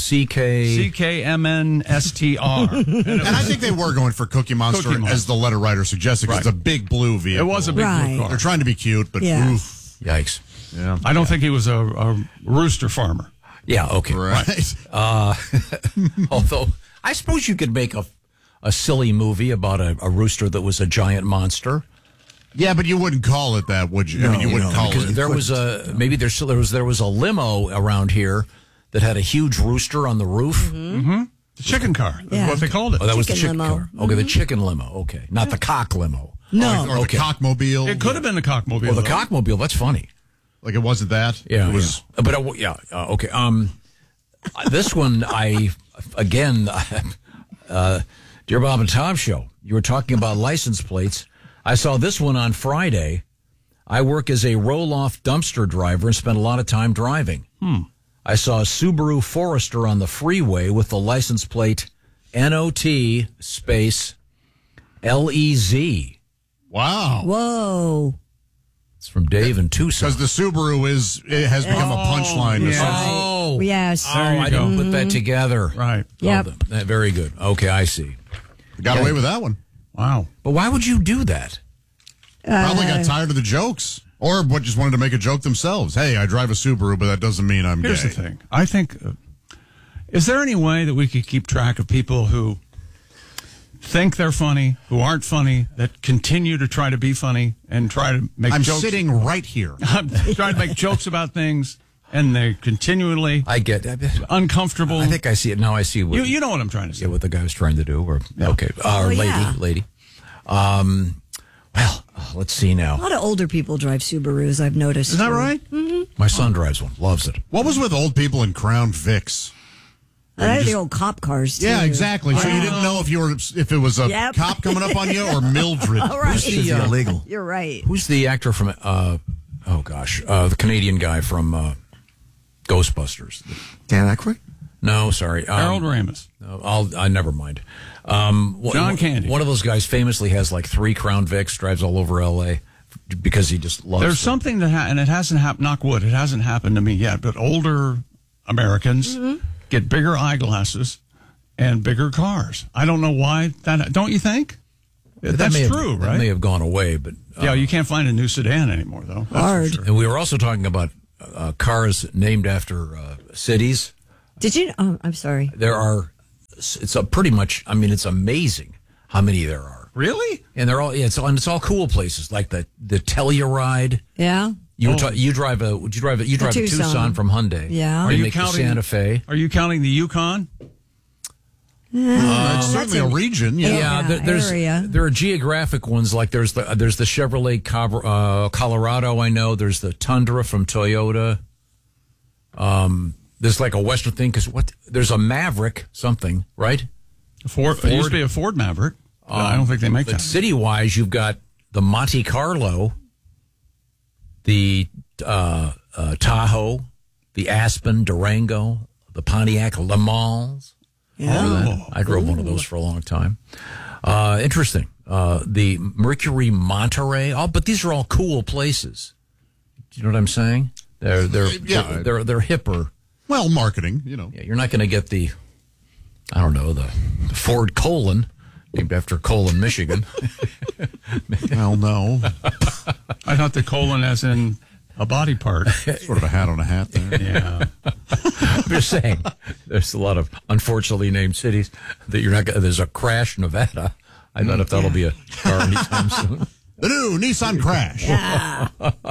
CKMNSTR. And I think they were going for Cookie Monster, as the letter writer suggested, because it's a big blue vehicle. It was a big blue car. They're trying to be cute, but oof. Yikes. Yeah. I don't think he was a rooster farmer. Yeah, okay. Right. Although, I suppose you could make a silly movie about a rooster that was a giant monster. Yeah, but you wouldn't call it that, would you? I mean, you wouldn't call it. There was a limo around here that had a huge rooster on the roof. Mm-hmm. The chicken car. That's what they called it. Oh, that was the chicken limo. car. Okay, the chicken limo. Okay, not the cock limo. No. Or the cockmobile. It could have been the cockmobile. Well, the cockmobile, that's funny. Like it wasn't that? Yeah. It was. Yeah. But, okay. This one, Dear Bob and Tom Show, you were talking about license plates. I saw this one on Friday. I work as a roll-off dumpster driver and spend a lot of time driving. I saw a Subaru Forester on the freeway with the license plate NOT space LEZ. Wow. Whoa. It's from Dave in Tucson. Because the Subaru has become a punchline. Yes. I didn't put that together. Right. Yep. Very good. Okay, I see. Got away with that one. Wow. But why would you do that? Probably got tired of the jokes. Or just wanted to make a joke themselves. Hey, I drive a Subaru, but that doesn't mean I'm Here's gay. the thing. I think, is there any way that we could keep track of people who think they're funny, who aren't funny, that continue to try to be funny and try to make jokes? I'm sitting right here. I'm trying to make jokes about things, and they continually uncomfortable. I think I see it now. I see what you know what I'm trying to say. What the guy was trying to do. Okay, lady. Well, let's see now. A lot of older people drive Subarus, I've noticed. Is that right? Mm-hmm. My son drives one, loves it. What was with old people in Crown Vics? They're the old cop cars, too. Yeah, exactly. So you didn't know if it was a cop coming up on you or Mildred. All right. Who's the, illegal. You're right. Who's the actor from, the Canadian guy from Ghostbusters? Dan Aykroyd? No, sorry. Harold Ramis. I never mind. John Candy. One of those guys famously has like 3 Crown Vics, drives all over L.A. because he just loves There's them. something that, and it hasn't happened, knock wood, it hasn't happened to me yet, but older Americans get bigger eyeglasses and bigger cars. I don't know why that, don't you think? That's true, right? That may have gone away, but... yeah, you can't find a new sedan anymore, though. Hard. And we were also talking about cars named after cities. Did you? Oh, I'm sorry. There are, it's pretty much, I mean, it's amazing how many there are. Really? And they're all, it's all cool places, like the Telluride. Yeah. You drive a Tucson from Hyundai. Yeah. Are you counting Santa Fe? Are you counting the Yukon? It's certainly a region. Yeah, there are geographic ones, like there's the Chevrolet Colorado. I know there's the Tundra from Toyota. There's like a Western thing because there's a Maverick something, right? Ford. It used to be a Ford Maverick. I don't think they make that. City wise, you've got the Monte Carlo, the Tahoe, the Aspen, Durango, the Pontiac Le Mans. Yeah. I drove one of those for a long time. Interesting. The Mercury Monterey. But these are all cool places. Do you know what I'm saying? They're hipper. Well, marketing, you know. Yeah, you're not going to get the Ford Colon, named after Colon, Michigan. Well, no. I thought the colon as in a body part. Sort of a hat on a hat there. Yeah. I'm just saying, there's a lot of unfortunately named cities that you're not going to. There's a Crash, Nevada. I don't know if that'll be a car anytime soon. The new Nissan Crash. Yeah.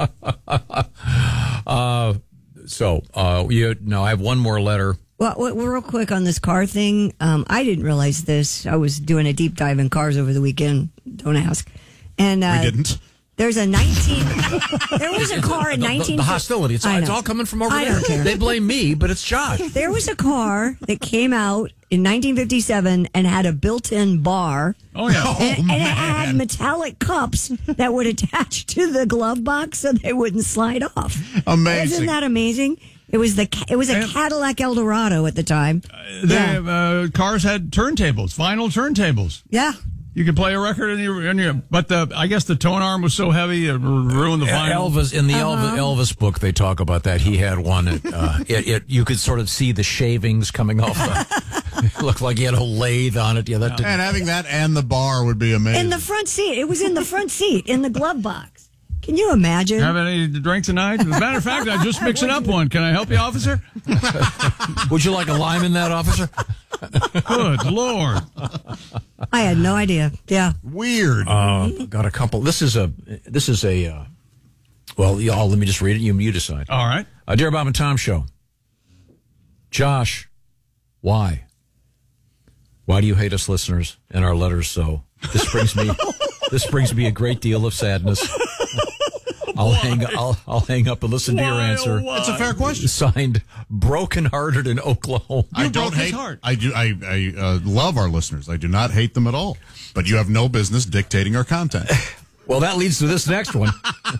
I have one more letter. Well, real quick on this car thing. I didn't realize this. I was doing a deep dive in cars over the weekend. Don't ask. And we didn't. There's a there was a car in 19... The hostility. It's all coming from over there. I don't care. They blame me, but it's Josh. There was a car that came out in 1957 and had a built-in bar. Oh, yeah. And it had metallic cups that would attach to the glove box so they wouldn't slide off. Amazing. Isn't that amazing? It was a Cadillac Eldorado at the time. Cars had turntables, vinyl turntables. Yeah. You could play a record but I guess the tone arm was so heavy it ruined the vinyl. Elvis in the Elvis book, they talk about that. He had one. You could sort of see the shavings coming off. It looked like he had a lathe on it. Yeah, and having that and the bar would be amazing. In the front seat, it was in the front seat in the glove box. Can you imagine? Have any drink tonight? As a matter of fact, I just mixing up one. Can I help you, officer? Would you like a lime in that, officer? Good Lord. I had no idea. Yeah. Weird. Got a couple. This is a well, y'all, let me just read it. You decide. All right. Dear Bob and Tom Show. Josh, why? Why do you hate us listeners and our letters so? This brings me a great deal of sadness. I'll hang up and listen to your answer. It's a fair question. Signed, Brokenhearted in Oklahoma. I don't hate. I love our listeners. I do not hate them at all. But you have no business dictating our content. Well, that leads to this next one.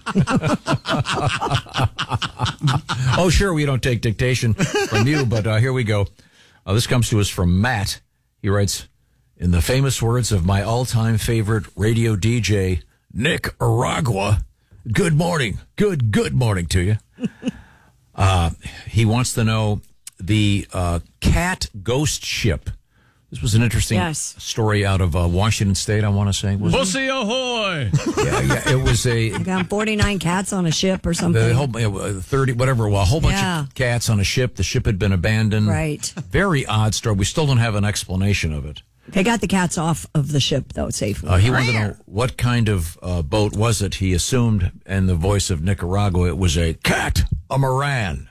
Oh, sure, we don't take dictation from you, but here we go. This comes to us from Matt. He writes, in the famous words of my all-time favorite radio DJ, Nick Aragua, good morning. Good morning to you. He wants to know the cat ghost ship. This was an interesting story out of Washington State, I want to say. Pussy ahoy! Yeah, it was I got 49 cats on a ship or something. The whole, 30, whatever, a whole bunch of cats on a ship. The ship had been abandoned. Right. Very odd story. We still don't have an explanation of it. They got the cats off of the ship, though, safely. He wanted to know what kind of boat was it. He assumed, in the voice of Nicaragua, it was a Moran.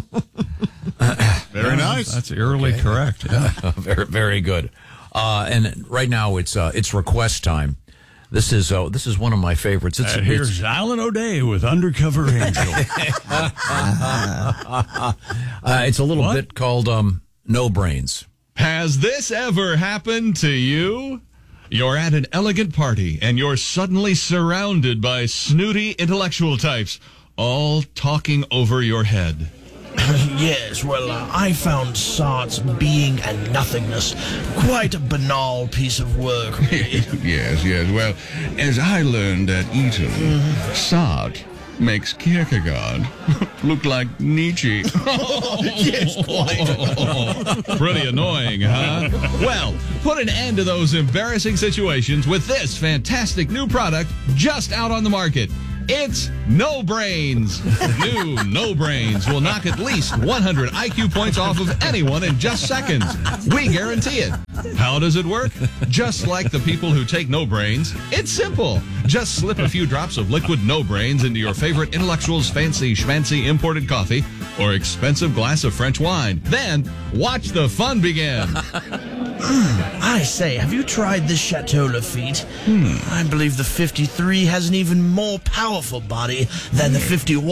Very nice. That's eerily correct. Yeah. Very, very good. And right now it's request time. This is one of my favorites. Here's Alan O'Day with Undercover Angel. It's a little bit called No Brains. Has this ever happened to you? You're at an elegant party and you're suddenly surrounded by snooty intellectual types, all talking over your head. Yes, well, I found Sartre's Being and Nothingness quite a banal piece of work, really. Yes. Well, as I learned at Eton, Sartre makes Kierkegaard look like Nietzsche. Yes, quite. Pretty annoying, huh? Well, put an end to those embarrassing situations with this fantastic new product just out on the market. It's No Brains. New No Brains will knock at least 100 IQ points off of anyone in just seconds. We guarantee it. How does it work? Just like the people who take No Brains, it's simple. Just slip a few drops of liquid No Brains into your favorite intellectual's fancy schmancy imported coffee or expensive glass of French wine. Then watch the fun begin. I say, have you tried this Chateau Lafite? I believe the 53 has an even more powerful body than the 51.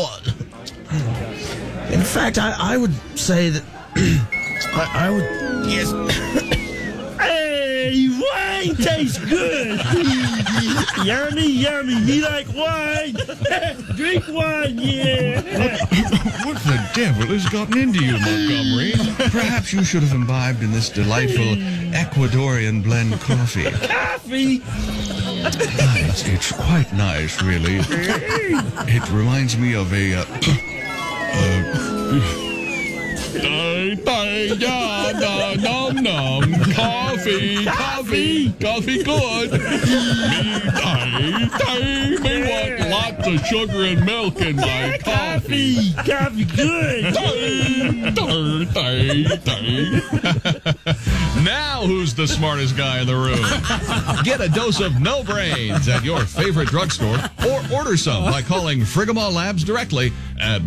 In fact, I would say that I would... Yes. Hey, wine tastes good. Yummy. You like wine? Drink wine, yeah. What the devil has gotten into you, Montgomery? Perhaps you should have imbibed in this delightful Ecuadorian blend coffee. Coffee? It's quite nice, really. It reminds me of a... Nom. Coffee good. Me want lots of sugar and milk in my coffee. Coffee good. Now who's the smartest guy in the room? Get a dose of No Brains at your favorite drugstore or order some by calling Frigamall Labs directly at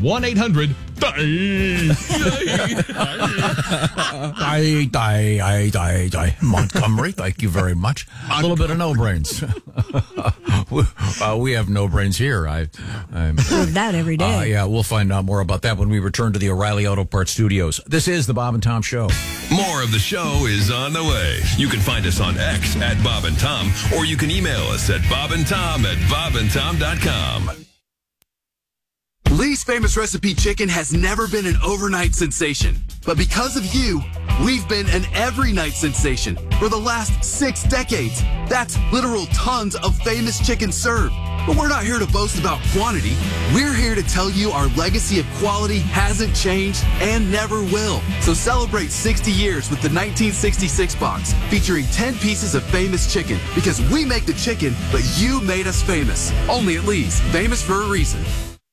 1-800-DIE. Montgomery, thank you very much. A little bit of No Brains. We have No Brains here. I prove that every day. Yeah, we'll find out more about that when we return to the O'Reilly Auto Parts Studios. This is the Bob and Tom Show. More of the show is on the way. You can find us on X at Bob and Tom, or you can email us at bobandtom@bobandtom.com. Lee's Famous Recipe Chicken has never been an overnight sensation. But because of you, we've been an every night sensation for the last 6 decades. That's literal tons of famous chicken served. But we're not here to boast about quantity. We're here to tell you our legacy of quality hasn't changed and never will. So celebrate 60 years with the 1966 box featuring 10 pieces of famous chicken, because we make the chicken, but you made us famous. Only at Lee's, famous for a reason.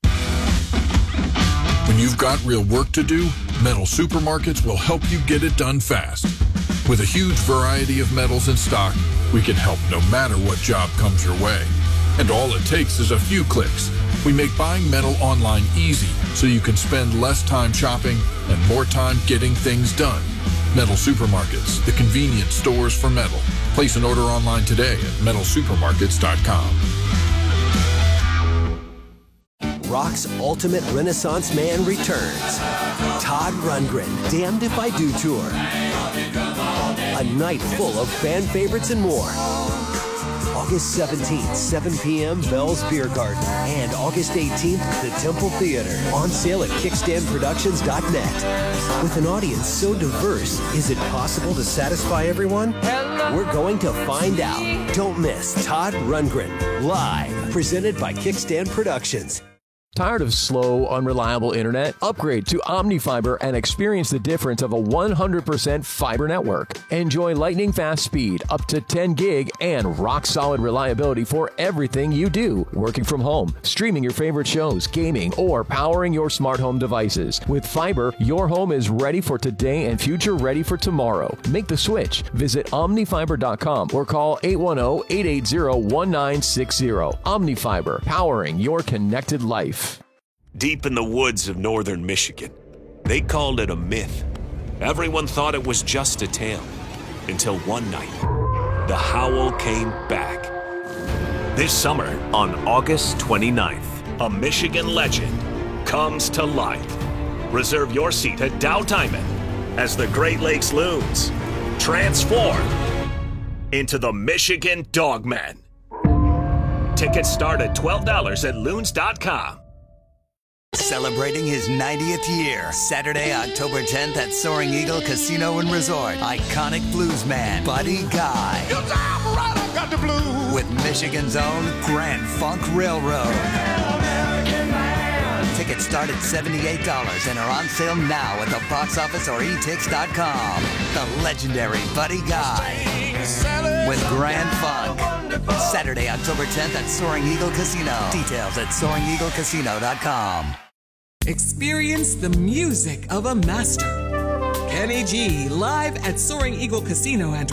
When you've got real work to do, Metal Supermarkets will help you get it done fast. With a huge variety of metals in stock, we can help no matter what job comes your way. And all it takes is a few clicks. We make buying metal online easy so you can spend less time shopping and more time getting things done. Metal Supermarkets, the convenient stores for metal. Place an order online today at metalsupermarkets.com. Rock's ultimate Renaissance man returns. Todd Rundgren, Damned If I Do Tour. A night full of fan favorites and more. August 17th, 7 p.m., Bell's Beer Garden. And August 18th, the Temple Theater. On sale at kickstandproductions.net. With an audience so diverse, is it possible to satisfy everyone? We're going to find out. Don't miss Todd Rundgren, live, presented by Kickstand Productions. Tired of slow, unreliable internet? Upgrade to OmniFiber and experience the difference of a 100% fiber network. Enjoy lightning fast speed, up to 10 gig, and rock-solid reliability for everything you do. Working from home, streaming your favorite shows, gaming, or powering your smart home devices. With fiber, your home is ready for today and future ready for tomorrow. Make the switch. Visit OmniFiber.com or call 810-880-1960. OmniFiber, powering your connected life. Deep in the woods of northern Michigan, they called it a myth. Everyone thought it was just a tale. Until one night, the howl came back. This summer, on August 29th, a Michigan legend comes to life. Reserve your seat at Dow Diamond as the Great Lakes looms. Transform into the Michigan Dogman. Tickets start at $12 at loons.com. Celebrating his 90th year, Saturday, October 10th at Soaring Eagle Casino and Resort. Iconic bluesman Buddy Guy. Got the blues. With Michigan's own Grand Funk Railroad. Tickets start at $78 and are on sale now at the box office or etix.com. The legendary Buddy Guy with Grand Funk. Saturday, October 10th at Soaring Eagle Casino. Details at SoaringEagleCasino.com. Experience the music of a master. Kenny G live at Soaring Eagle Casino and